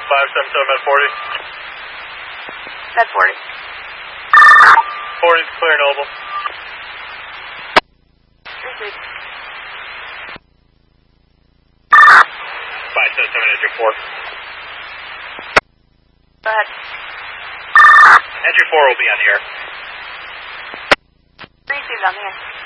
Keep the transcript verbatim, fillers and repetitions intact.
five seven seven at forty. That's forty. forty's clear, Noble. Received. five seven seven, entry four. Go ahead. Entry four will be on the air. Received on the air.